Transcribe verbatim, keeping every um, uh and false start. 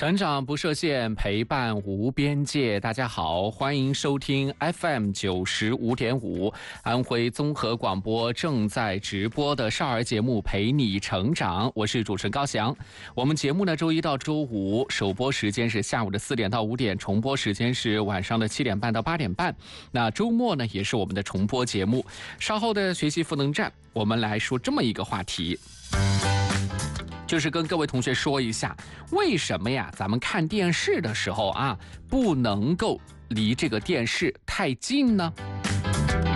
成长不设限，陪伴无边界。大家好，欢迎收听 F M 九十五点五安徽综合广播正在直播的少儿节目《陪你成长》，我是主持人高翔。我们节目呢，周一到周五首播时间是下午的四点到五点，重播时间是晚上的七点半到八点半。那周末呢，也是我们的重播节目。稍后的学习赋能站，我们来说这么一个话题。就是跟各位同学说一下，为什么呀？咱们看电视的时候啊，不能够离这个电视太近呢？